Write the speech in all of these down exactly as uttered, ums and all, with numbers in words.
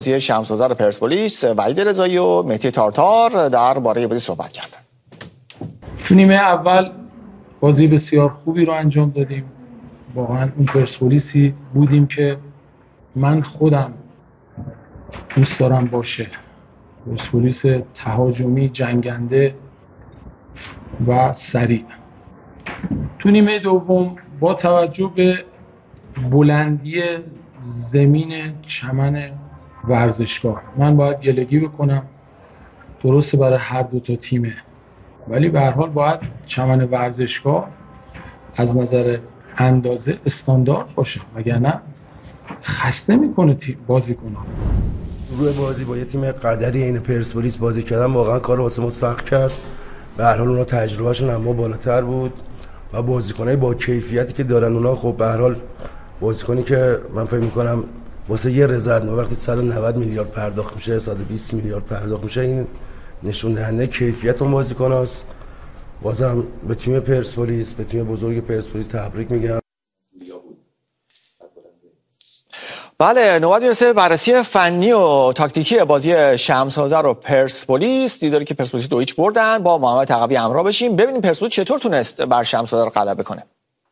شمس‌آذر پرسپولیس وحید رضایی و مهدی تارتار درباره بازی صحبت کردن. تو نیمه اول بازی بسیار خوبی رو انجام دادیم. واقعا اون پرسپولیسی بودیم که من خودم دوست دارم باشه. پرسپولیس تهاجمی، جنگنده و سریع. تو نیمه دوم با توجه به بلندی زمین چمن ورزشگاه من باید گلگی بکنم، درسته برای هر دو تا تیمه، ولی به هر حال باید چمن ورزشگاه از نظر اندازه استاندارد باشه، وگرنه خسته میکنه بازیکن‌ها. روی بازی با یه تیم قدری این پرسپولیس بازی کردن واقعا کار واسه ما سخت کرد. به هر حال اونا تجربهشون اما بالاتر بود و بازیکنای با کیفیتی که دارن اونا، خب به هر حال بازیکنی که من فکر می‌کنم واسه یه رضایت ما وقتی صد و نود میلیارد پرداخت میشه، صد و بیست میلیارد پرداخت میشه، این نشون دهنده کیفیت اون بازیکناست. بازم به تیم پرسپولیس، به تیم بزرگ پرسپولیس تبریک میگم. بله، نوبت میرسه بررسی فنی و تاکتیکی بازی شمس‌آذر و پرسپولیس. دیداری که پرسپولیس دو هیچ بردن. با محمد تقوی همراه بشیم ببینیم پرسپولیس چطور تونست بر شمس‌آذر غلبه کنه.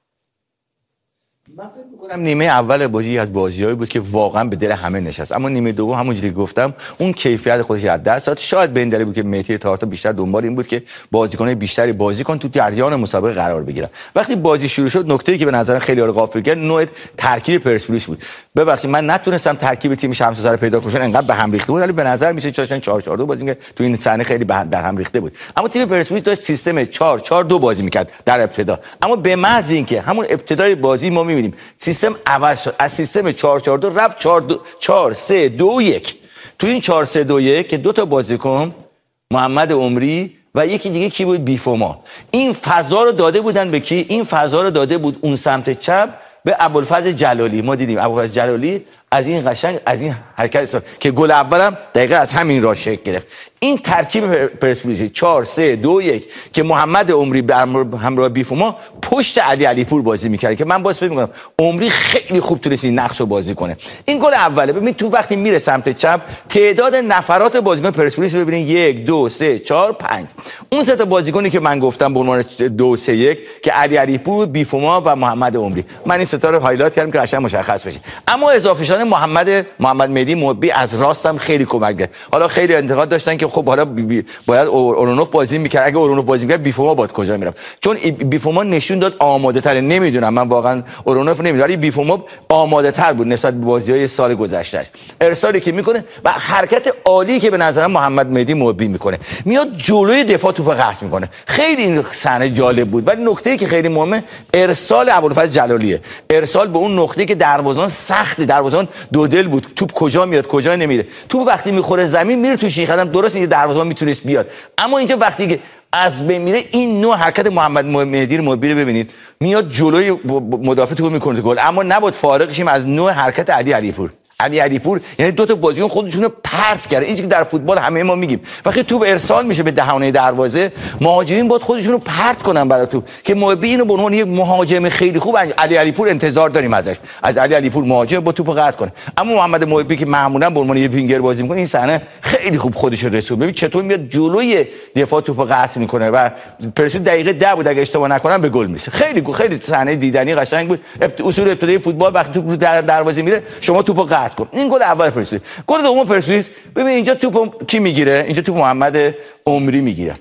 من فکر می‌کنم نیمه اول بازی از بازیایی بود که واقعا به دل همه نشست، اما نیمه دوم همونجوری گفتم اون کیفیت خودش از دست داد. شاید به این دلیل بود که مهدی تارتار بیشتر دنبال این بود که بازیکن‌های بیشتری بازی کن تو جریان مسابقه قرار بگیرن. وقتی بازی شروع شد نکته‌ای که به نظر خیلی‌ها رو غافل کرد نوع ترکیب پرسپولیس بود. ببخشید من نتونستم ترکیب تیم شمس‌آذر پیدا کنم، انقدر به هم ریخته بود، ولی به نظر میشه چاشن چهار چهار دو بازی می‌کرد. تو این صحنه خیلی به هم در هم ریخته بود. اما تیم پرسپولیس داشت سیستم چهار چهار دو بازی می‌کرد در ابتدا، اما به محض اینکه همون ابتدای بازی ما می‌بینیم سیستم عوض شد، از سیستم چهار چهار دو رفت چهار سه دو یک. تو این چهار سه دو یک که دو تا بازیکن محمد عمری و یکی دیگه کی بود؟ بیفوما، این فضا رو داده بودن به کی؟ این فضا رو داده بود اون سمت چپ به ابوالفضل جلالی. ما دیدیم ابوالفضل جلالی از این قشنگ از این حرکت استفاده که گل اولم دقیقاً از همین راه شکل گرفت. این ترکیب پرسپولیس چهار سه دو یک که محمد عمری به همراه بیفوما پشت علی علیپور بازی می‌کرد که من باز فکر می‌کنم عمری خیلی خوب تونست این نقشو بازی کنه. این گل اوله. ببین تو وقتی میره سمت چپ تعداد نفرات بازیکن پرسپولیس ببینید یک دو سه چهار پنج. اون سه تا بازیکنی که من گفتم به عنوان دو سه یک که علی علیپور، بیفوما و محمد عمری، من این ستا رو هایلایت کردم که قشنگ مشخص بشه. اما اضافه شدن محمد محمد مهدی محبی از راستم خیلی کمک کرد. حالا خیلی انتقاد داشتن که خب حالا بی بی باید اورونوف بازی میکرد، اگه اورونوف بازی میکرد بیفوما باید کجا میرفت؟ چون بیفوما نشون داد آماده تره. نمیدونم من واقعا اورونوف نمیدونم، ولی بیفوما آماده تر بود نسبت به بازی‌های سال گذشتهش. ارسالی که میکنه و حرکت عالی که به نظر محمد مهدی محبی میکنه، میاد جلوی دفاع توپ قطع میکنه. خیلی این صحنه جالب بود. ولی نکته‌ای که خیلی مهمه ارسال ابوالفضل جلالیه. ارسال به اون نقطه‌ای که دروازه‌بان سخت، دروازه‌بان دو دل بود، توپ کجا میاد کجا نمیره. توپ وقتی میخوره زمین میره تو شیخ قدم، درست این دروازه‌بان میتونست بیاد، اما اینجا وقتی که از بین میره این نوع حرکت محمد مهدی رو مبیر ببینید، میاد جلوی مدافع توپ میکنه گل. اما نباید فارغ شیم از نوع حرکت علی علیپور. علی علیپور یعنی دو تا بازیکن خودشون رو پرت کرده. این چیزی که در فوتبال همه ما میگیم، وقتی توپ ارسال میشه به دهانه دروازه مهاجمین باید خودشون رو پرت کنن برای توپ که محبی اینو به عنوان یک مهاجم خیلی خوب علی علیپور انتظار داریم ازش، از علی علیپور مهاجم با توپ قطع کنه. اما محمد محبی که معمولا به عنوان یک وینگر بازی میکنه این صحنه خیلی خوب خودش رو رسون. ببین چطور میاد جلوی دفاع توپ قطع میکنه و پرسپولیس دقیقه ده بود اگه اشتباه نکنم به گل میرسه. خیلی خیلی صحنه دیدنی قشنگ بود. اصول ابتدایی فوتبال وقتی توپ رو در دروازه میره شما توپ قطع کن. این گل اول پرسپولیس. گل دوم پرسپولیس ببین اینجا توپ کی میگیره؟ اینجا توپ محمد عمری میگیره.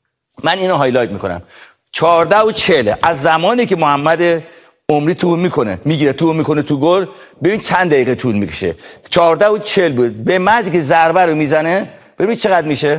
من اینو هایلایت میکنم. چهارده و چهل از زمانی که محمد عمری توپ میکنه میگیره توپ میکنه تو گل، ببین چند دقیقه طول میکشه. چهارده و چهل بود. به محضی که ضربه رو میزنه ببین چقدر میشه؟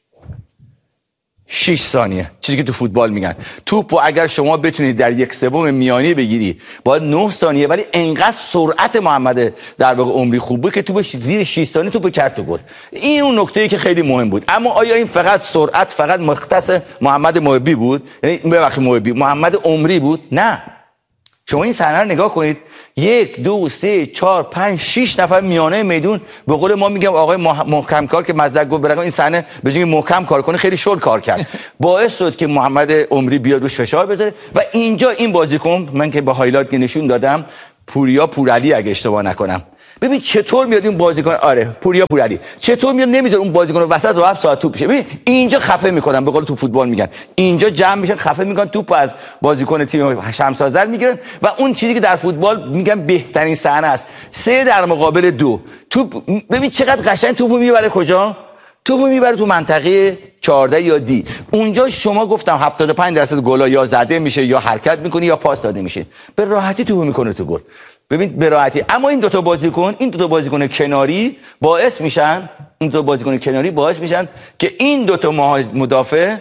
شش ثانیه. چیزی که تو فوتبال میگن توپو اگر شما بتونید در یک سوم میانی بگیری باید نه ثانیه، ولی انقدر سرعت محمد در واقع عمری خوب بود که توپ زیر شش ثانیه توپ کرد تو گل. این اون نکته‌ای که خیلی مهم بود. اما آیا این فقط سرعت فقط مختص محمد محبی بود؟ یعنی ببخشید محبی محمد عمری بود؟ نه. شما این صحنه رو نگاه کنید، یک دو سه چهار پنج شش نفر میانه میدون، به قول ما میگم آقای محکم کار که مزدک گفت برای این صحنه به جای محکم کار کنه خیلی شل کار کرد، باعث شد که محمد عمری بیاد روش فشار بذاره. و اینجا این بازیکن من که با هایلایت نشون دادم، پوریا پورعلی اگه اشتباه نکنم، ببین چطور میاد این بازیکن آره پوریا پورعلی چطور میاد نمیذاره اون بازیکن وسط رو هفت ساعت توپ بشه. ببین اینجا خفه میکنن، به قول تو فوتبال میگن اینجا جمع میشن خفه میکنن، توپ از بازیکن تیم شمس آذر میگیرن و اون چیزی که در فوتبال میگن بهترین صحنه است، سه در مقابل دو. توپ ببین چقدر قشنگ توپو میبره کجا؟ توپو میبره تو منطقه چهارده یا دی. اونجا شما گفتم هفتاد و پنج درصد گلا یا زده میشه یا حرکت میکنی یا پاس داده میشه، به راحتی توپو میکنه تو گل. ببین به راحتی. اما این دوتا بازیکن این دوتا بازیکن کناری باعث میشن این دوتا بازیکن کناری باعث میشن که این دوتا مدافع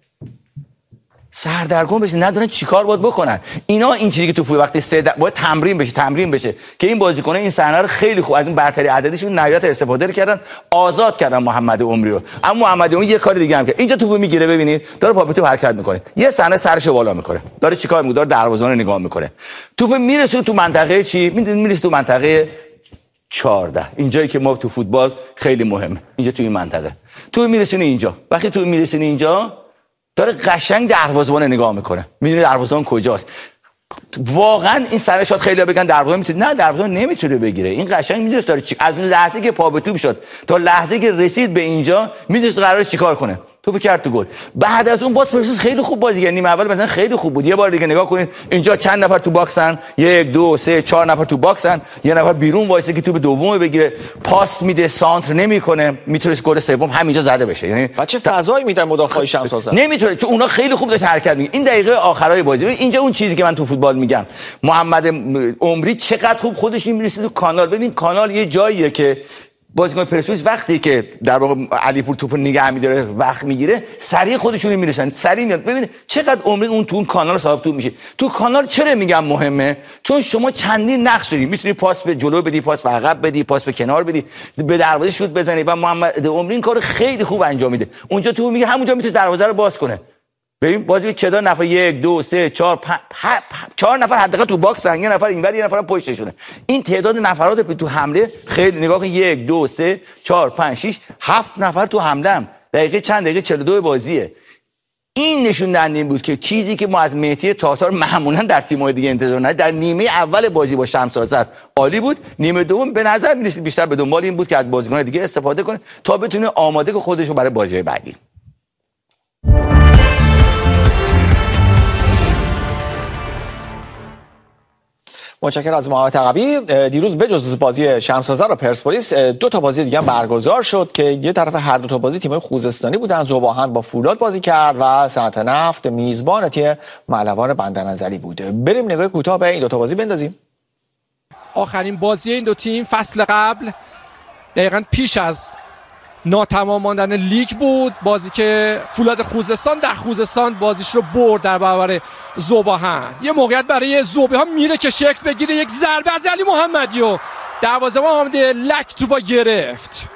سردرگم بشه، ندونن چیکار باید بکنن. اینا این چیزی که تو فوتبال وقتی سه باید تمرین بشه تمرین بشه که این بازیکن‌ها این صحنه رو خیلی خوب از اون برتری عددیشون نهایت استفاده کردن، آزاد کردن محمد عمری رو. اما محمد عمری یه کار دیگه هم کرد. اینجا توپو میگیره، ببینید داره پا به توپ حرکت میکنه، یه صحنه سرشو بالا میکنه، داره چیکار میکنه؟ داره دروازه‌بان رو نگاه میکنه. توپ میرسه تو منطقه چی؟ میرسه تو منطقه چهارده. اینجایی که ما تو فوتبال خیلی مهمه، اینجا تو این منطقه توپ میرسونه اینجا. وقتی توپ میرسونه اینجا داره قشنگ دروازه‌بان نگاه میکنه، میدونه دروازه‌بان کجاست. واقعا این سر شات خیلی‌ها بگن دروازه‌بان میتونه، نه دروازه‌بان نمیتونه بگیره. این قشنگ میدونه داره چی، از اون لحظه که پا به توپ شد تا لحظه که رسید به اینجا میدونه قراره چیکار کنه. توپ کرد تو گل. بعد از اون باز پرسپولیس خیلی خوب بازی کرد. نیمه اول مثلا خیلی خوب بود. یه بار دیگه نگاه کنید اینجا چند نفر تو باکسن، یک دو سه چهار نفر تو باکسن، یه نفر بیرون وایسه که توپ دومو بگیره، پاس میده، سانتر نمیکنه، میتونه گل سوم همینجا زده بشه. یعنی چه فضایی میدن مدافعای شمس آذر؟ نمیتونه، چون اونا خیلی خوب داشتن حرکت می‌کردن. این دقیقه آخرای بازی اینجا اون چیزی که من تو فوتبال میگم، محمد عمری چقدر خوب خودش میرسه تو کانال. ببین کانال یه جاییه که بازیکن پرسپولیس وقتی که در واقع علیپور توپو نگه می‌داره وقت میگیره سریع خودشون میرسن، سریع میاد. ببین چقدر عمری اون تو اون کانال صاحب توپ میشه. تو کانال چرا میگم مهمه؟ چون شما چندین نقش داری، میتونی پاس به جلو بدی، پاس به عقب بدی، پاس به کنار بدی، به دروازه شوت بزنی و محمد عمری این کارو خیلی خوب انجام میده. اونجا تو میگه همونجا میتونه دروازه رو باز کنه. ببین بازی چه نفر یک دو سه چهار پنج چهار نفر حداقل تو باکس هن، یه نفر اینور یه نفر پشتشونه. این تعداد نفرات تو حمله خیلی نگاه کن، یک دو سه چهار پنج شش هفت نفر تو حمله هم. دقیقه چند دقیقه چهل و دو بازیه. این نشون دهنده این بود که چیزی که ما از مهدی تاتار معمولا در تیم‌های دیگه انتظار نداریم، در نیمه اول بازی با شمس آذر عالی بود، نیمه دوم به نظر می‌رسید بیشتر به دنبال این بود که از بازیکن‌های دیگه استفاده کنه تا بتونه آماده کنه خودش رو برای بازی‌های بعدی. متشکرم از محمد تقوی. دیروز بجز بازی شمس آذر و پرسپولیس دو تا بازی دیگه هم برگزار شد که یه طرف هر دو تا بازی تیم‌های خوزستانی بودن. ذوباهن با فولاد بازی کرد و صنعت نفت میزبان تیم مهلوان بندرنظری بود. بریم نگاه کوتاه به این دو تا بازی بندازیم. آخرین بازی این دو تیم فصل قبل دقیقاً پیش از ناتمام ماندن لیگ بود، بازی که فولاد خوزستان در خوزستان بازیش رو برد در برابر ذوباهن. یه موقعیت برای ذوباهن میره که شکل بگیره، یک ضربه از علی محمدی و دروازه‌بان حامد لک توپا گرفت.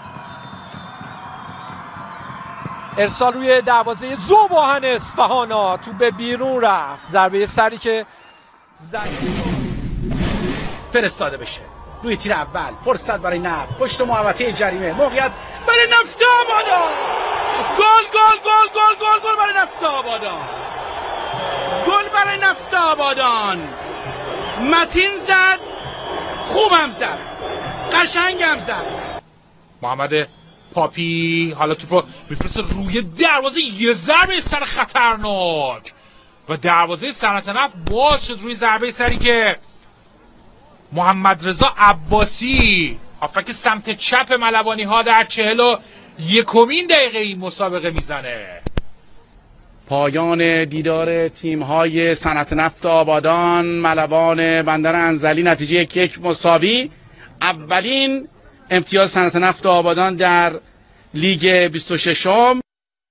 ارسال روی دروازه ذوباهن اصفهانا، توپ به بیرون رفت، ضربه سری که زد فرستاده بشه روی تیر اول. فرصت برای نفت پشت محوطه جریمه، موقعیت برای نفت آبادان، گل گل گل گل گل گل برای نفت آبادان، گل برای نفت آبادان. متین زد، خوبم زد، قشنگم زد. محمد پاپی حالا توپو میفرسته روی دروازه، یه ضربه سر خطرناک و دروازه صنعت نفت باز شد روی ضربه سری که محمد رضا عباسی هافک سمت چپ ملوانی ها در چهل و یکمین دقیقه این مسابقه میزنه. پایان دیدار تیم های صنعت نفت آبادان ملوان بندر انزلی، نتیجه یک یک مساوی. اولین امتیاز صنعت نفت آبادان در لیگ بیست و ششم.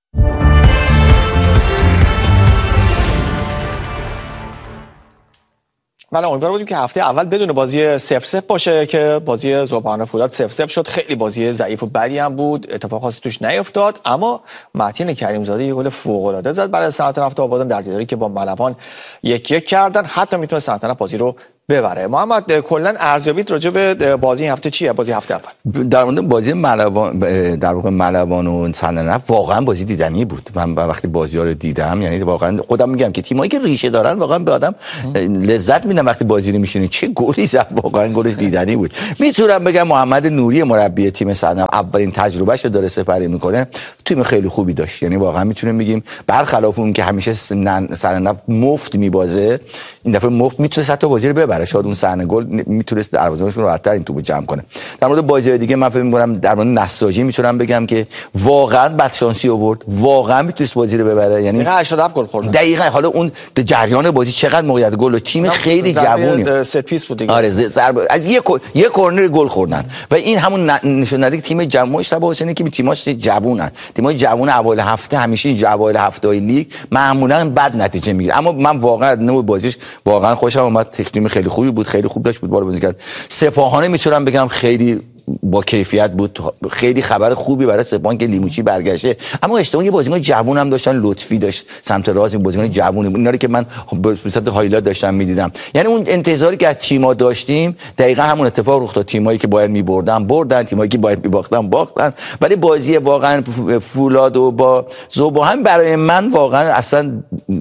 بله امیدوار بودیم که هفته اول بدون بازی صفر صفر باشه که بازی ذوباهن فولاد صفر صفر شد. خیلی بازی ضعیف و بدی هم بود، اتفاق خاصی توش نیفتاد، اما متین کریمزاده یه گل فوق‌العاده زد برای صنعت نفت آبادان در دیداری که با ملوان یک یک کردن. حتی میتونه صنعت نفت بازی رو ببره. محمد کلا ارزیابیت راجع به بازی این هفته چیه؟ بازی هفته اول در مورد بازی ملوان در واقع ملوان و سننف واقعا بازی دیدنی بود. من وقتی بازی‌ها رو دیدم یعنی واقعا خودم میگم که تیمایی که ریشه دارن واقعا به آدم لذت میدن وقتی بازی رو میشینه. چه گلی زد، واقعا گلش دیدنی بود. میتونم بگم محمد نوری مربی تیم سننف اولین تجربهش رو داره سپری میکنه، تیم خیلی خوبی داشت. یعنی واقعا میتونیم بگیم برخلاف اون که همیشه سننف مفت میبازه، این دفعه مفت میتونه صد تا بازی رو ببره. شاید اون صحنه گل میتونست دروازه‌بانشون راحت‌تر این توپو جمع کنه. در مورد بازی‌های دیگه من فکر می‌کنم در مورد نساجی میتونم بگم که واقعا بد شانسی آورد، واقعا میتونست بازی رو ببره. یعنی هشتاد و هفت گل خورد. دقیقاً. حالا اون جریان بازی چقدر موقعیت گل و تیم خیلی جوونی، ست پیس بود دیگه. آره ضربه از یک یک کورنر گل خوردن و این همون نشون میده که تیم جوون اشتباه حسینی که تیماش جوونن. تیمای جوون اوایل هفته همیشه این اوایل هفته‌های لیگ معمولاً بد نتیجه میگیره. اما من واقعا نوع بازیش واقعا خوشم اومد. تیم خیلی خوبی بود، خیلی خوب داشت فوتبال بازی کرد. سپاهانه میتونم بگم خیلی با کیفیت بود، خیلی خبر خوبی برای سپاهان که لیموچی برگشته. اما اشتباه یه بازیکن جوون هم داشتن، لطفی داشت سمت راست، این بازیکن جوون بود. اینا رو که من به صورت هایلایت داشتم میدیدم. یعنی اون انتظاری که از تیم‌ها داشتیم دقیقاً همون اتفاق رخ داد. تیمایی که باید می‌بردن بردن، تیمایی که باید می‌باختن باختن. ولی بازی واقعا فولاد و با ذوب‌هم برای من واقعا اصلا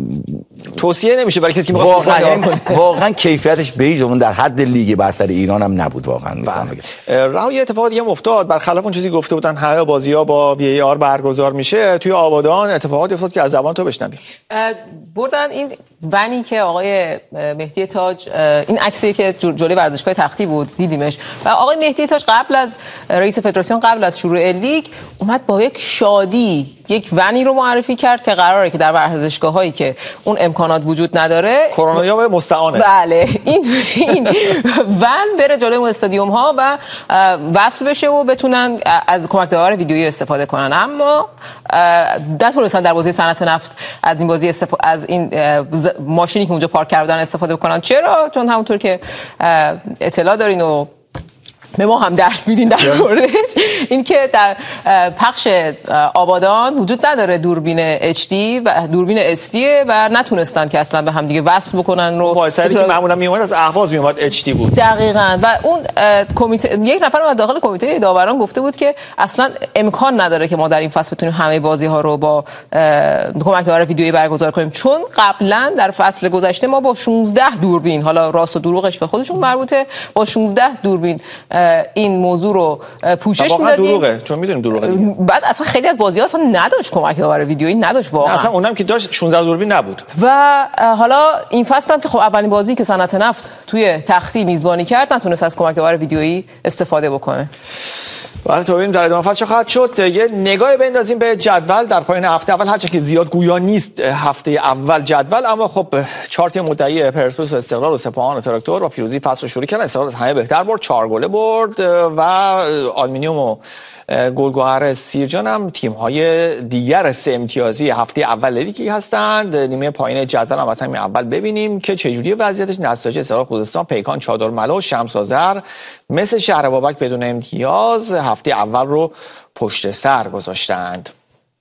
توصیه نمیشه برای کسی که واقعا یعنی واقعا کیفیتش به هیچ عنوان در حد لیگ برتر ایران هم نبود واقعا. می‌فهمم راهو یه اتفاق دیگه افتاد، برخلاف اون چیزی گفته بودن همه بازی‌ها با وی ای آر برگزار میشه، توی آبادان اتفاقاتی افتاد که از زبان تو بشنویم. بردن این ونی که آقای مهدی تاج، این عکسی که جلوی ورزشگاه تختی بود دیدیمش، و آقای مهدی تاج قبل از رئیس فدراسیون قبل از شروع لیگ اومد با یک شادی یک ونی رو معرفی کرد که قراره که در ورزشگاه‌هایی که اون امکانات وجود نداره، کرونا یا مستعانه، بله این این ون بره جلوی اون استادیوم ها و وصل بشه و بتونن از کمک داور ویدیویی استفاده کنن. اما نتونستن در بازی صنعت نفت از این بازی استف... از این ماشینی که اونجا پارک کردن استفاده بکنن. چرا؟ چون همونطور که اطلاع دارین و به ما هم درس میدین در موردش، این که در پخش آبادان وجود نداره دوربین اچ دی و دوربین اس دی و نتونستن که اصلا به هم دیگه وصل بکنن. رو وایسری که معمولا میومد از اهواز میومد اچ دی بود. دقیقاً. و اون کمیته، یک نفر از داخل کمیته داوران گفته بود که اصلا امکان نداره که ما در این فصل بتونیم همه بازی ها رو با کمک داور ویدیویی برگزار کنیم، چون قبلا در فصل گذشته ما با شانزده دوربین، حالا راست و دروغش به خودشون مربوطه، با شانزده دوربین این موضوع رو پوشش میدادیم. دروغه، چون میدونیم دروغه دیگه. بعد اصلا خیلی از بازی‌ها اصلا نداشت کمک داور ویدیویی، نداشت واقعا. اصلا اونم که داشت شانزده دوربین نبود. و حالا این فصل هم که خب اولین بازی که صنعت نفت توی تختی میزبانی کرد نتونست از کمک داور ویدیویی استفاده بکنه. ولی تو ببینیم در ادامه فصل چه خواهد شد. یه نگاهی بندازیم به جدول در پایان هفته اول، هرچند که زیاد گویا نیست هفته اول جدول، اما خب چهار تیم مدعی پرسپولیس و استقلال و سپاهان و تراکتور با پیروزی فصل رو شروع کردن. استقلال از همه بهتر برد، چهار گله برد و آلومینیوم و گلگهر سیرجان هم تیم‌های دیگر سه امتیازی هفته اول لیگی هستند. نیمه پایین جدول هم از همین اول ببینیم که چجوری وضعیتش. نساجی استقلال خوزستان، پیکان چادرملا، شمس آذر، مثل شهر بابک بدون امتیاز هفته اول رو پشت سر گذاشتند.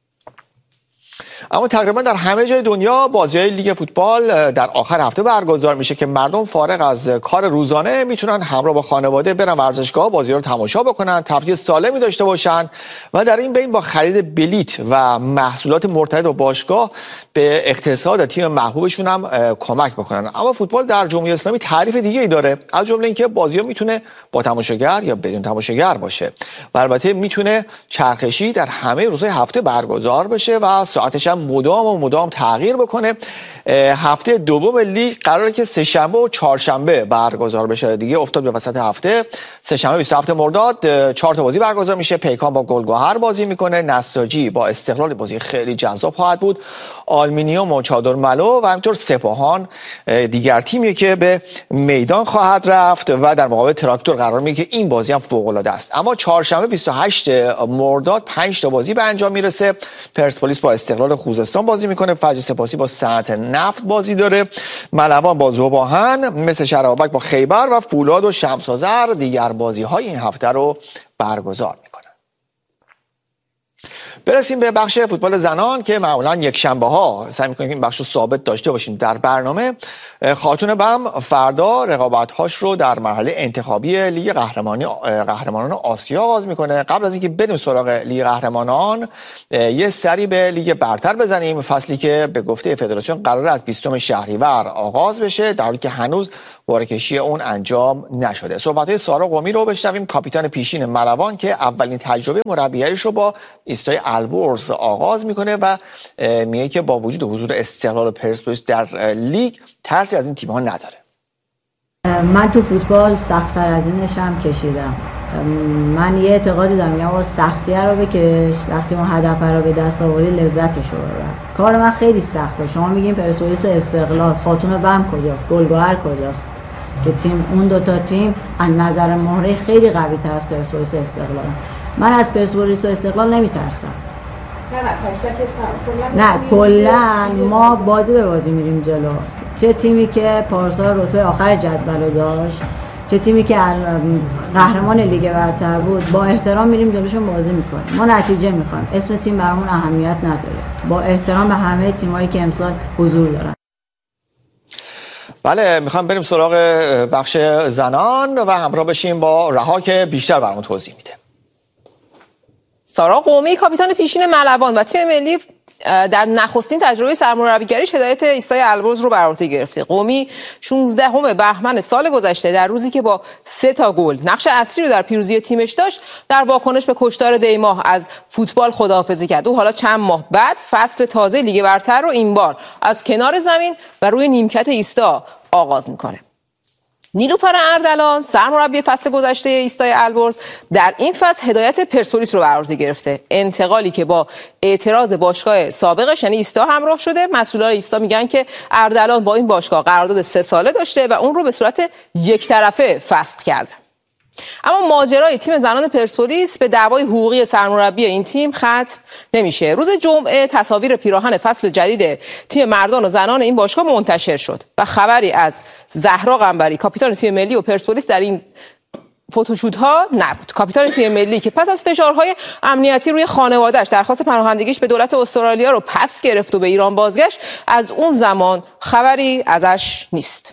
اما تقریبا در همه جای دنیا بازی‌های لیگ فوتبال در آخر هفته برگزار میشه که مردم فارغ از کار روزانه میتونن همراه با خانواده برن ورزشگاه، بازی‌ها رو تماشا بکنن، تفریح سالمی داشته باشن و در این بین با خرید بلیت و محصولات مرتبط با باشگاه به اقتصاد تیم محبوبشون هم کمک بکنن. اما فوتبال در جمهوری اسلامی تعریف دیگه‌ای داره، از جمله اینکه بازی‌ها میتونه با تماشاگر یا بدون تماشاگر باشه و البته میتونه چرخشی در همه روزهای هفته برگزار بشه و ساعتش هم مدام و مدام تغییر بکنه. هفته دوم لیگ قراره که سه شنبه و چهارشنبه برگزار بشه. دیگه افتاد به وسط هفته. سه شنبه بیست و هفتم مرداد چهار تا بازی برگزار میشه. پیکان با گلگهر بازی میکنه، نساجی با استقلال بازی خیلی جذاب خواهد بود، آلومینیوم و چادرملا و همینطور سپاهان دیگر تیمیه که به میدان خواهد رفت و در مقابل تراکتور قرار میگیره که این بازی هم فوق العاده است. اما چهارشنبه بیست و هشتم مرداد پنج تا بازی به انجام میرسه. پرسپولیس با استقلال خوزستان بازی میکنه، فجر سپاسی با صنعت نفت بازی داره، ملوان با ذوب‌هم، مثل شهر بابک با خیبر و فولاد و شمس آذر دیگر بازی های این هفته رو برگزار میکنن. برسیم به بخش فوتبال زنان که معمولا یک شنبه ها سعی می‌کنیم این بخش رو ثابت داشته باشیم در برنامه. خاتون بم فردا رقابت‌هاش رو در مرحله انتخابی لیگ قهرمانی قهرمانان آسیا آغاز میکنه. قبل از اینکه بریم سراغ لیگ قهرمانان یه سری به لیگ برتر بزنیم، فصلی که به گفته فدراسیون قرار از بیستم شهریور آغاز بشه در حالی که هنوز قرعه کشی اون انجام نشده. صحبت‌های سارا قمی رو بشنویم، کاپیتان پیشین ملوان که اولین تجربه مربیگریش رو با ایستای البرز آغاز میکنه و میگه که با وجود حضور استقلال و پرسپولیس در لیگ ترسی از این تیم‌ها نداره. من تو فوتبال سخت‌تر از اینش هم کشیدم. من یه اعتقادی دارم، میگم آقا سختیه رو بکش، وقتی اون هدف رو به دست آوردی لذتش رو ببر. کار من خیلی سخته. شما میگین پرسپولیس استقلال، خاتون بم کجاست، گلگهر کجاست که تیم اون دو تا تیم از نظر مهره خیلی قوی تر از پرسپولیس استقلال. من از پرسپولیس و استقلال نمیترسم. نه کلا ما بازی به بازی میریم جلو. چه تیمی که پارسال رتبه آخر جدول داشت، چه تیمی که قهرمان لیگ برتر بود، با احترام میریم جلوشون بازی میکنیم. ما نتیجه میخوایم، اسم تیم برامون اهمیت نداره. با احترام به همه تیمایی که امسال حضور دارن. بله، میخوام بریم سراغ بخش زنان و همراه بشیم با رها که بیشتر برامون توضیح میده. سارا قمی کاپیتان پیشین ملوان و تیم ملی در نخستین تجربه سرمربیگریش هدایت ایستای البرز رو بر عهده گرفته. قمی شانزدهم بهمن سال گذشته در روزی که با سه تا گل نقش اصلی رو در پیروزی تیمش داشت، در واکنش به کشتار دیماه از فوتبال خداحافظی کرد. او حالا چند ماه بعد فصل تازه لیگ برتر رو این بار از کنار زمین و روی نیمکت ایستا آغاز میکنه. نیلوفر اردلان سرمربی فصل گذشته ایستای البرز در این فصل هدایت پرسپولیس رو بر عهده گرفته. انتقالی که با اعتراض باشگاه سابقش یعنی ایستا همراه شده. مسئولان ایستا میگن که اردلان با این باشگاه قرارداد سه ساله داشته و اون رو به صورت یک طرفه فسخ کرده. اما ماجرای تیم زنان پرسپولیس به دعوای حقوقی سرمربی این تیم ختم نمیشه. روز جمعه تصاویر پیراهن فصل جدید تیم مردان و زنان این باشگاه منتشر شد و خبری از زهرا قنبری کاپیتان تیم ملی و پرسپولیس در این فوتوشوت ها نبود. کاپیتان تیم ملی که پس از فشارهای امنیتی روی خانواده‌اش درخواست پناهندگیش به دولت استرالیا رو پس گرفت و به ایران بازگشت، از اون زمان خبری ازش نیست.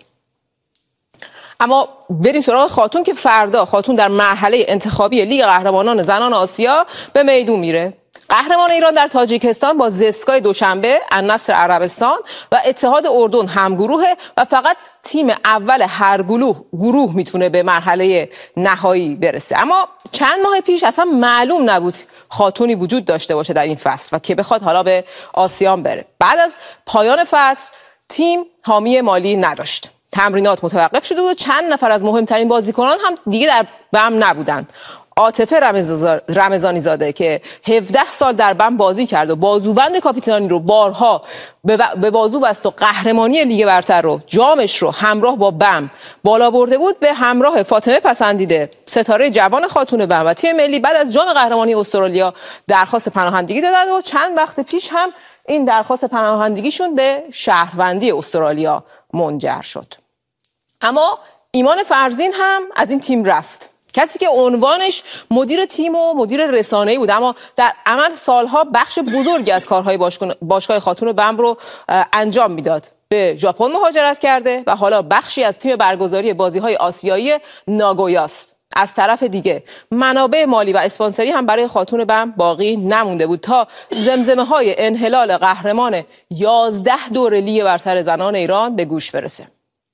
اما بریم سراغ خاتون که فردا خاتون در مرحله انتخابی لیگ قهرمانان زنان آسیا به میدون میره. قهرمان ایران در تاجیکستان با زسکای دوشنبه، النصر عربستان و اتحاد اردن همگروهه و فقط تیم اول هر گروه گروه میتونه به مرحله نهایی برسه. اما چند ماه پیش اصلا معلوم نبود خاتونی وجود داشته باشه در این فصل و که بخواد حالا به آسیان بره. بعد از پایان فصل تیم حامی مالی نداشت. تمرینات متوقف شده بود. چند نفر از مهمترین بازیکنان هم دیگه در بم نبودن. عاطفه رمضانی زاده که هفده سال در بم بازی کرد و بازوبند کاپیتانی رو بارها به بازو بست و قهرمانی لیگ برتر رو، جامش رو همراه با بم بالا برده بود، به همراه فاطمه پسندیده ستاره جوان خاتون بم و تیم ملی بعد از جام قهرمانی استرالیا درخواست پناهندگی دادن و چند وقت پیش هم این درخواست پناهندگیشون به شهروندی استرالیا منجر شد. اما ایمان فرزین هم از این تیم رفت. کسی که عنوانش مدیر تیم و مدیر رسانه‌ای بود اما در عمل سالها بخش بزرگی از کارهای باشگاه خاتون بم رو انجام میداد. به ژاپن مهاجرت کرده و حالا بخشی از تیم برگزاری بازی‌های آسیایی ناگویاست. از طرف دیگه منابع مالی و اسپانسری هم برای خاتون بم باقی نمونده بود تا زمزمه‌های انحلال قهرمان یازده دور لیگ برتر زنان ایران به گوش برسه.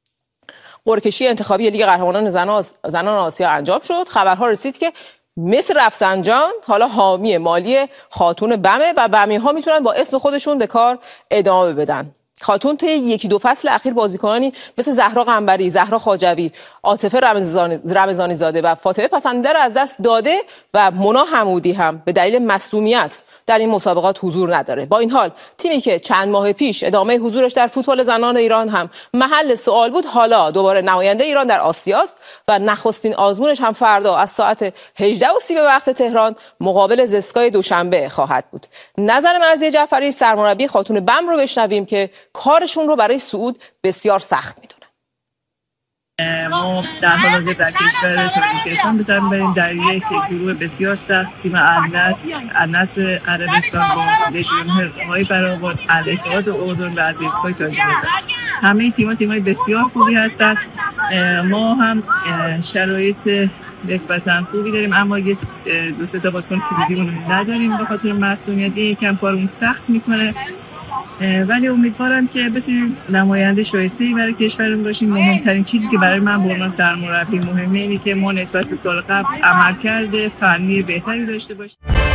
قرعه کشی انتخابی لیگ قهرمانان زنان آسیا انجام شد. خبرها رسید که مصر رفسنجان حالا حامی مالی خاتون بمه و بمی‌ها میتونن با اسم خودشون به کار ادامه بدن. خاتون طی یکی دو فصل اخیر بازیکنانی مثل زهرا قنبری، زهرا خواجوی، عاطفه رمضانی زاده و فاطمه پسندیده را از دست داده و مونا حمودی هم به دلیل مصدومیت در این مسابقات حضور نداره. با این حال تیمی که چند ماه پیش ادامه حضورش در فوتبال زنان ایران هم محل سوال بود، حالا دوباره نماینده ایران در آسیاست و نخستین آزمونش هم فردا از ساعت هجده و سی به وقت تهران مقابل زسکای دوشنبه خواهد بود. نظر مرضیه جعفری سرمربی خاتون بم رو بشنویم که کارشون رو برای صعود بسیار سخت میدونه. ما در حال حاضر در کشور تاجیکستان بسرم بریم در یک گروه بسیار سخت. تیم النصر النصر عربستان با لژیونرهای برآورد، الاتحاد اردن و از اسپای تاجیکستان. همه تیم‌ها تیم‌های بسیار خوبی هستند. ما هم شرایط نسبتاً خوبی داریم، اما یه دو سه تا بازیکن کلیدیمون نداریم به خاطر مصونیت. یکم کارمون سخت میکنه، ولی امیدوارم که بتونیم نماینده شایسته‌ای برای کشورمون باشیم. مهمترین چیزی که برای من به عنوان سرمربی مهمه اینه که ما نسبت به سال قبل عملکرد فنی بهتری داشته باشیم.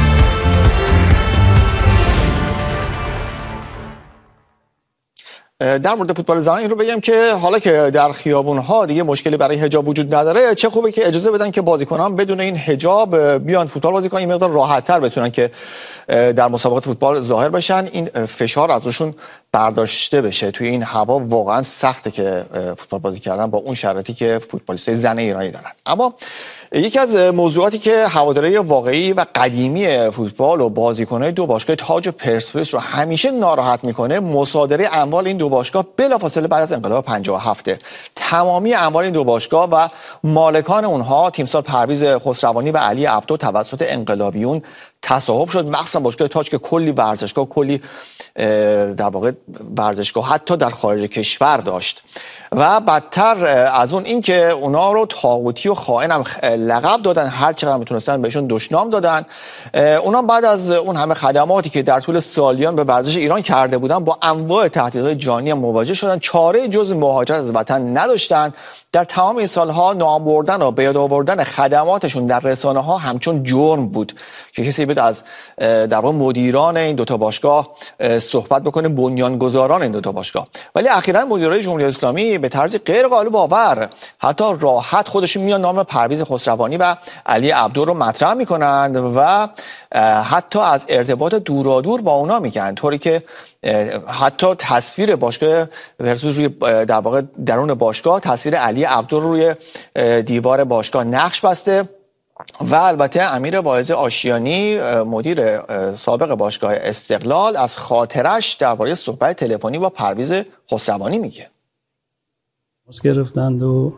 در مورد فوتبال زنان این رو بگم که حالا که در خیابون‌ها دیگه مشکلی برای حجاب وجود نداره، چه خوبه که اجازه بدن که بازیکنان بدون این حجاب بیان فوتبال بازی کنن، این مقدار راحت‌تر بتونن که در مسابقات فوتبال ظاهر بشن، این فشار از روشون برداشته بشه. توی این هوا واقعا سخته که فوتبال بازی کردن با اون شرایطی که فوتبالیستای زن ایرانی دارن. اما یکی از موضوعاتی که هواداری واقعی و قدیمی فوتبال و بازیکن‌های دو باشگاه تاج و پرسپولیس رو همیشه ناراحت میکنه، مصادره اموال این دو باشگاه بلافاصله بعد از انقلاب پنجاه و هفت. تمامی اموال این دو باشگاه و مالکان اونها تیمسار پرویز خسروانی و علی عبدو توسط انقلابیون تصاحب شد، مخصوصا باشگاه تاج که کلی ورزشگاه، کلی در واقع ورزشگاه حتی در خارج کشور داشت. و بدتر از اون این که اونا رو طاغوتی و خائن هم لقب دادن، هر چقدر میتونستن بهشون دشنام دادن. اونا بعد از اون همه خدماتی که در طول سالیان به ورزش ایران کرده بودن با انواع تهدیدهای جانی مواجه شدن، چاره جز مهاجرت از وطن نداشتن. در تمام این سالها نام بردن و به یاد آوردن خدماتشون در رسانه‌ها همچون جرم بود که کسی بود از در واقع مدیران این دو تا باشگاه صحبت بکنه، بنیانگذاران این دو تا باشگاه. ولی اخیراً مدیرای جمهوری اسلامی به طرز غیر قابل باور حتی راحت خودشون میان نام پرویز خسروانی و علی عبدو رو مطرح میکنند و حتی از ارتباط دورادور با اونا میگن، طوری که حتی تصویر باشگاه پرسپولیس روی در واقع درون باشگاه تصویر علی عبدو رو روی دیوار باشگاه نقش بسته. و البته امیر واعظ آشیانی مدیر سابق باشگاه استقلال از خاطرش درباره صحبت تلفنی با پرویز خسروانی میگه. ماست گرفتند و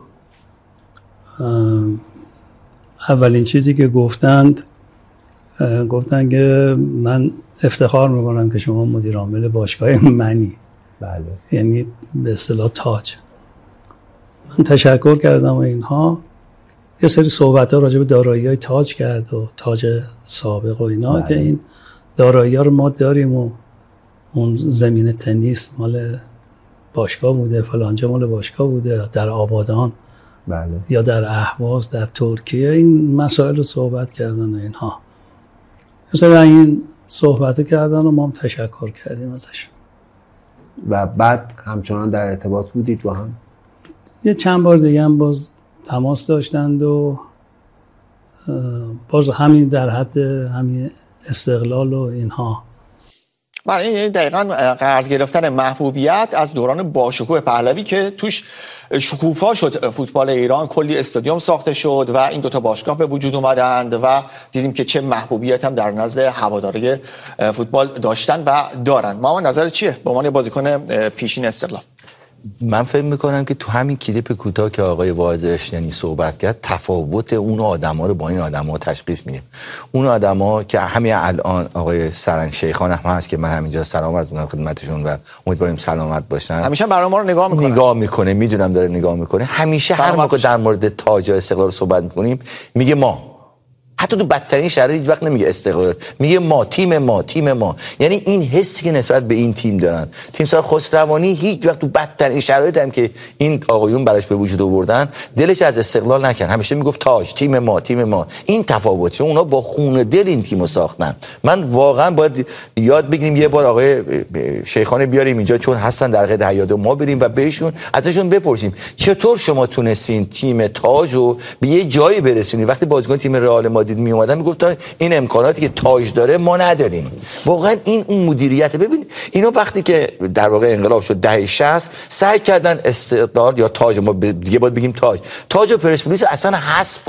اولین چیزی که گفتند گفتند که من افتخار میکنم که شما مدیر عامل باشگاه منی. بله. یعنی به اصطلاح تاج. من تشکر کردم و اینها یه سری صحبت ها راجع به دارایی های تاج کرد و تاج سابق و اینا. بله. که این دارایی ها رو ما داریم و اون زمین تنیس مال باشگاه بوده، فلانجا مال باشگاه بوده، در آبادان. بله. یا در اهواز در ترکیه این مسائل رو صحبت کردن و اینها. مثلا این صحبت کردن و ما هم تشکر کردیم ازشون. و بعد همچنان در ارتباط بودید با هم؟ یه چند بار دیگه هم باز تماس داشتند و باز همین در حد همین استقلال و اینها. بله، این دقیقاً قرض گرفتن محبوبیت از دوران باشکوه پهلوی که توش شکوفا شد فوتبال ایران، کلی استادیوم ساخته شد و این دوتا باشگاه به وجود اومدند و دیدیم که چه محبوبیت هم در نزد هواداری فوتبال داشتن و دارن. ما نظر چیه به عنوان بازیکن پیشین استقلال؟ من فکر میکنم که تو همین کلیپ کوتاه که آقای واعظ آشیانی صحبت کرد تفاوت اون آدما رو با این آدما تشخیص میدیم. اون آدما که همین الان آقای سرنگ شیخان هم هست که من همینجا سلام عرض میکنم خدمتشون و امیدواریم سلامت باشن. همیشه برنامه رو نگاه میکنه. نگاه میکنه، میدونم داره نگاه میکنه. همیشه هر موقع در مورد تاج استقلال صحبت میکنیم میگه ما. حتی تو بدترین شرایط هیچ وقت نمیگه استقلال، میگه ما، تیم ما، تیم ما. یعنی این حسی که نسبت به این تیم دارن. تیمسار خسروانی هیچ وقت تو بدترین شرایط هم که این آقایون براش به وجود آوردن دلش از استقلال نکرد، همیشه میگفت تاج، تیم ما، تیم ما. این تفاوته. اونا با خون دل این تیمو ساختن. من واقعا باید یاد بگیریم یه بار آقای شیخان بیاریم اینجا چون هستن در قید حیات ما بریم و بهشون ازشون بپرسیم چطور شما تونستین تیم تاجو به یه جایی برسونید وقتی بازیکن تیم رئال مادرید می اومدن میگفتن این امکاناتی که تاج داره ما نداریم. واقعا این اون مدیریت. ببین اینا وقتی که در واقع انقلاب شد دهه شصت سعی کردن استقلال یا تاج، ما دیگه باید بگیم تاج، تاج و پرسپولیس اصلا حذف کنن.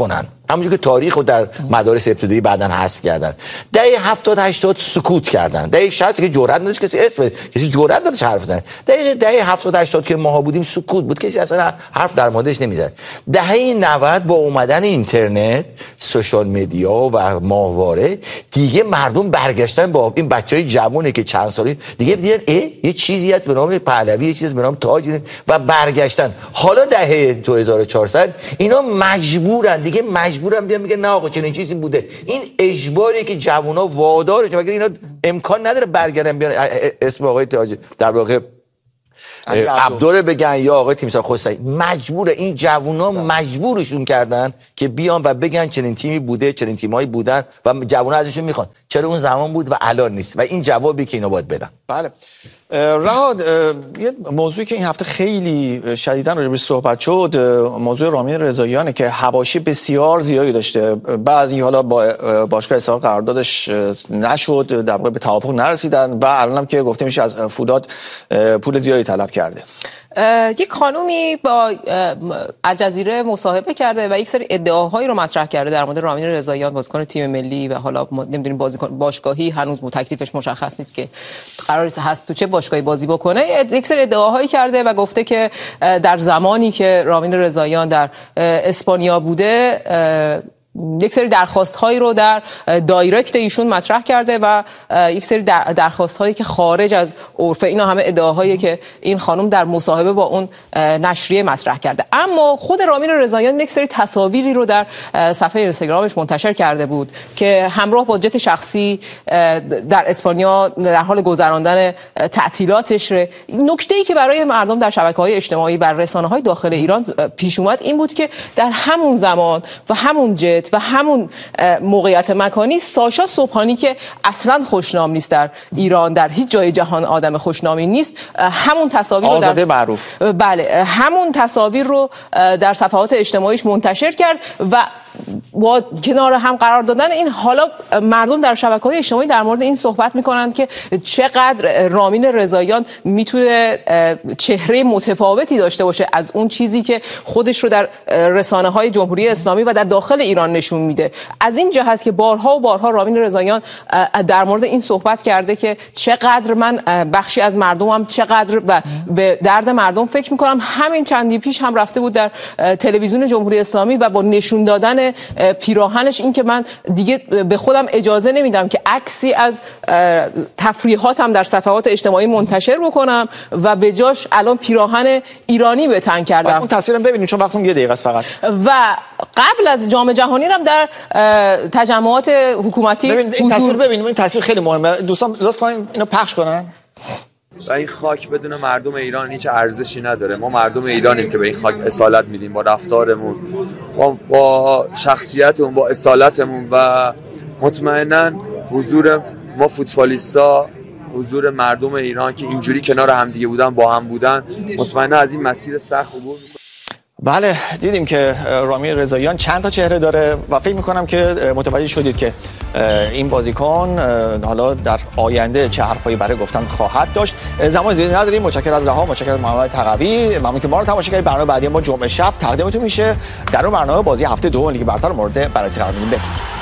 همونجوری که تاریخ رو در مدارس ابتدایی بعداً حذف کردن. دهه هفتاد هشتاد سکوت کردن. دهه شصت که جرئت نداشت کسی اسم بده، کسی جرئت نداشت حرف بزنه. دهه دهه هفتاد هشتاد که ماها بودیم سکوت بود، کسی اصلا حرف در موردش نمیزد. دهه نود با اومدن اینترنت، سوشال مدیا و ماهواره دیگه مردم برگشتن با این بچهای جوونه که چند سالی دیگه دیدن ای یه چیزی هست به نام پهلوی، یه چیزی هست به نام تاج و برگشتن. حالا دهه دو هزار و چهارصد اینا مجبورن دیگه مجبورن بیان میگن نه آقا چنین چیزی بوده. این اجباری که جوونا وادارش، مگر اینا امکان نداره برگردن بیان اسم آقای تاج در واقع عبدالله بگن یا آقای تیمسار خسروی. مجبوره این جوونا مجبورشون کردن که بیان و بگن چنین تیمی بوده، چنین تیمایی بودن و جوونا ازشون میخوان. چرا اون زمان بود و الان نیست؟ و این جوابی که اینا باید بدن. بله. رهاد، یه موضوعی که این هفته خیلی شدیداً راجع بهش صحبت شد، موضوع رامین رضاییانه که حواشی بسیار زیادی داشته. بعضی حالا با باشگاه اصرار قراردادش نشد، در واقع به توافق نرسیدن و الانم که گفته میشه از فولاد پول زیادی طلب کرده. یک خانومی با الجزیره مصاحبه کرده و یک سری ادعاهایی رو مطرح کرده در مورد رامین رضاییان، بازیکن تیم ملی و حالا نمیدونیم بازیکن باشگاهی، هنوز تکلیفش مشخص نیست که قرار هست تو چه باشگاهی بازی بکنه. یک سری ادعاهایی کرده و گفته که در زمانی که رامین رضاییان در اسپانیا بوده یک سری درخواست هایی رو در دایرکت ایشون مطرح کرده و یک سری درخواست هایی که خارج از عرف. اینا همه ادعاهایی که این خانم در مصاحبه با اون نشریه مطرح کرده. اما خود رامین رضاییان یک سری تصاویری رو در صفحه اینستاگرامش منتشر کرده بود که همراه با جت شخصی در اسپانیا در حال گذراندن تعطیلاتش. نکته‌ای که برای مردم در شبکه‌های اجتماعی و رسانه‌های داخل ایران پیش اومد این بود که در همون زمان و همون جت و همون موقعیت مکانی ساشا صبحانی که اصلا خوشنام نیست در ایران، در هیچ جای جهان آدم خوشنامی نیست، همون تصاویر رو آزاده معروف بله همون تصاویر رو در صفحات اجتماعیش منتشر کرد و با کنار هم قرار دادن این حالا مردم در شبکه‌های اجتماعی در مورد این صحبت میکنن که چقدر رامین رضاییان میتونه چهره متفاوتی داشته باشه از اون چیزی که خودش رو در رسانه‌های جمهوری اسلامی و در داخل ایران نشون میده. از این جهت که بارها و بارها رامین رضاییان در مورد این صحبت کرده که چقدر من بخشی از مردمم چقدر به درد مردم فکر میکنم. همین چندی پیش هم رفته بود در تلویزیون جمهوری اسلامی و با نشون دادن پیراهنش این که من دیگه به خودم اجازه نمیدم که عکسی از تفریحاتم در صفحات اجتماعی منتشر بکنم و به جاش الان پیراهن ایرانی به تن کردم. اون تصویرم ببینید چون وقتمون یه دقیقه است فقط. و قبل از جام جهانی هم در تجمعات حکومتی ببینید این تصویر ببینید این تصویر خیلی مهمه. دوستان لطف کنین اینو پخش کنن. و این خاک بدون مردم ایران هیچ ارزشی نداره. ما مردم ایرانیم که به این خاک اصالت میدیم با رفتارمون، با, با شخصیتمون، با اصالتمون و مطمئنا حضور ما فوتبالیستا، حضور مردم ایران که اینجوری کنار همدیگه بودن، با هم بودن، مطمئنا از این مسیر سخت عبور. بله دیدیم که رامین رضاییان چند تا چهره داره و فکر میکنم که متوجه شدید که این بازیکن حالا در آینده چه حرفایی برای گفتن خواهد داشت. زمان زیادی نداریم. متشکرم از رها، متشکرم از محمد تقوی. ممنون که ما رو تماشا کردید. برنامه بعدی ما جمعه شب تقدیمتون میشه. در اون برنامه بازی هفته دوم لیگ برتر مورد بررسی قرار میدیم.